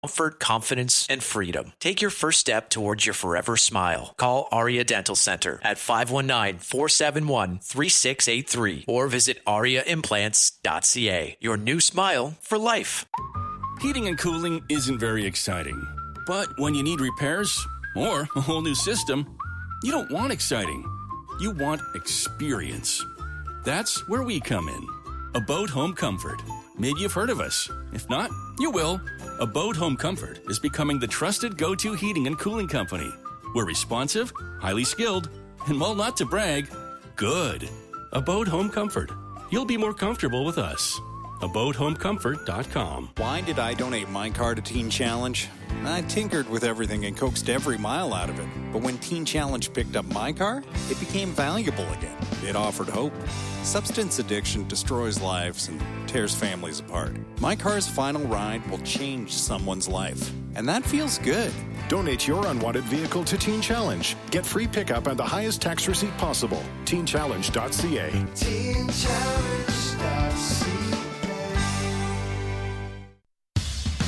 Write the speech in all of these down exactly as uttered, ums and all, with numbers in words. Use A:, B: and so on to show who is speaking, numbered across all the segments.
A: comfort, confidence, and freedom. Take your first step towards your forever smile. Call Aria Dental Center at five one nine, four seven one, three six eight three or visit aria implants dot c a. Your new smile for life.
B: Heating and cooling isn't very exciting. But when you need repairs or a whole new system, you don't want exciting. You want experience. That's where we come in. Abode Home Comfort. Maybe you've heard of us. If not, you will. Abode Home Comfort is becoming the trusted go-to heating and cooling company. We're responsive, highly skilled, and while not to brag, good. Abode Home Comfort. You'll be more comfortable with us. abode home comfort dot com.
C: Why did I donate my car to Teen Challenge? I tinkered with everything and coaxed every mile out of it. But when Teen Challenge picked up my car, it became valuable again. It offered hope. Substance addiction destroys lives and tears families apart. My car's final ride will change someone's life. And that feels good.
D: Donate your unwanted vehicle to Teen Challenge. Get free pickup and the highest tax receipt possible. teen challenge dot c a. teen challenge dot c a.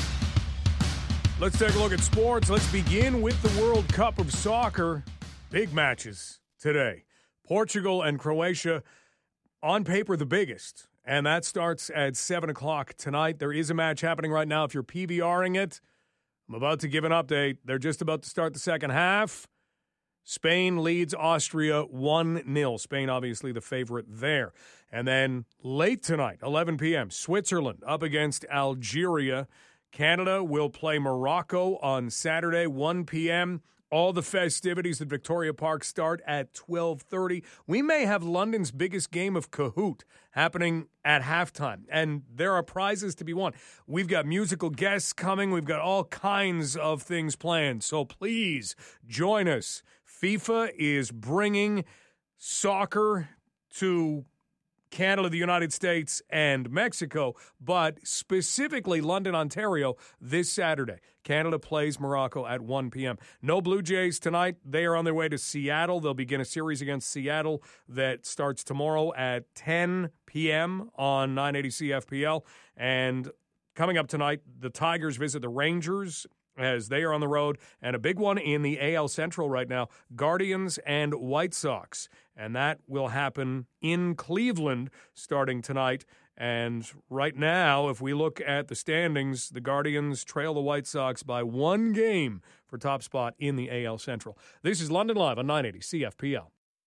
E: Let's take a look at sports. Let's begin with the World Cup of Soccer. Big matches today. Portugal and Croatia, on paper, the biggest. And that starts at seven o'clock tonight. There is a match happening right now if you're PVRing it. I'm about to give an update. They're just about to start the second half. Spain leads Austria one nil. Spain, obviously, the favorite there. And then late tonight, eleven p.m., Switzerland up against Algeria. Canada will play Morocco on Saturday, one p.m. All the festivities at Victoria Park start at twelve thirty. We may have London's biggest game of Kahoot happening at halftime, and there are prizes to be won. We've got musical guests coming. We've got all kinds of things planned, so please join us. FIFA is bringing soccer to Canada, the United States, and Mexico, but specifically London, Ontario, this Saturday. Canada plays Morocco at one p.m. No Blue Jays tonight. They are on their way to Seattle. They'll begin a series against Seattle that starts tomorrow at ten p.m. on nine eighty C F P L. And coming up tonight, the Tigers visit the Rangers as they are on the road. And a big one in the A L Central right now, Guardians and White Sox. And that will happen in Cleveland starting tonight. And right now, if we look at the standings, the Guardians trail the White Sox by one game for top spot in the A L Central. This is London Live on nine eighty C F P L.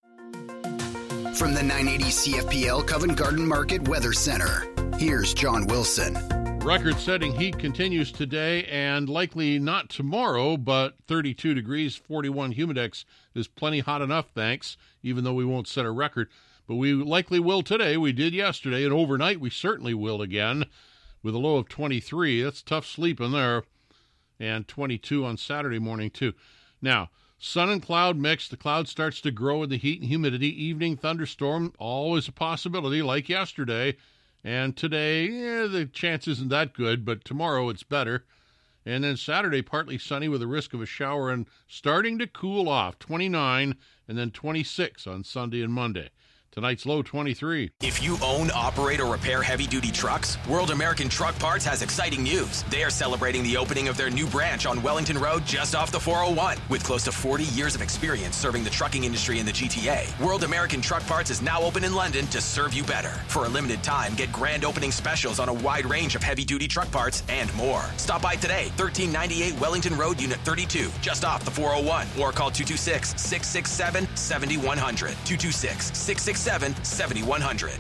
F: From the nine eighty C F P L Covent Garden Market Weather Center, here's John Wilson.
G: Record-setting heat continues today and likely not tomorrow, but thirty-two degrees, forty-one humidex is plenty hot enough, thanks, even though we won't set a record. But we likely will today. We did yesterday, and overnight we certainly will again with a low of twenty-three. That's tough sleeping there, and twenty-two on Saturday morning, too. Now, sun and cloud mix. The cloud starts to grow in the heat and humidity. Evening thunderstorm, always a possibility, like yesterday. And today, yeah, the chance isn't that good, but tomorrow it's better. And then Saturday, partly sunny with a risk of a shower and starting to cool off, twenty-nine, and then twenty-six on Sunday and Monday. Tonight's low, twenty-three.
H: If you own, operate, or repair heavy-duty trucks, World American Truck Parts has exciting news. They are celebrating the opening of their new branch on Wellington Road just off the four oh one. With close to forty years of experience serving the trucking industry in the G T A, World American Truck Parts is now open in London to serve you better. For a limited time, get grand opening specials on a wide range of heavy-duty truck parts and more. Stop by today, thirteen ninety-eight Wellington Road, Unit thirty-two, just off the four oh one, or call two two six, six six seven, seven one zero zero, two two six, six six seven, seven one zero zero.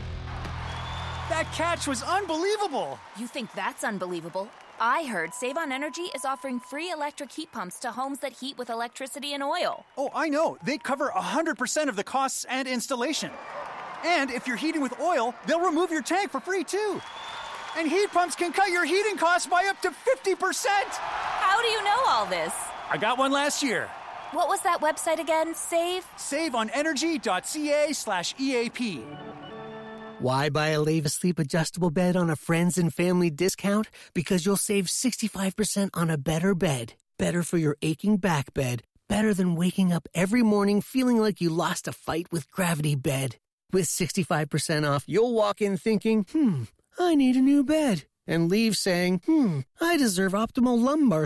I: That catch was unbelievable.
J: You think that's unbelievable? I heard Save On Energy is offering free electric heat pumps to homes that heat with electricity and oil.
I: Oh, I know. They cover one hundred percent of the costs and installation. And if you're heating with oil, they'll remove your tank for free, too. And heat pumps can cut your heating costs by up to fifty percent.
J: How do you know all this?
I: I got one last year.
J: What was that website again? Save?
I: saveonenergy.ca slash EAP.
K: Why buy a Leva Sleep adjustable bed on a friends and family discount? Because you'll save sixty-five percent on a better bed. Better for your aching back bed. Better than waking up every morning feeling like you lost a fight with Gravity Bed. With sixty-five percent off, you'll walk in thinking, hmm, I need a new bed. and leave saying, hmm, I deserve optimal lumbar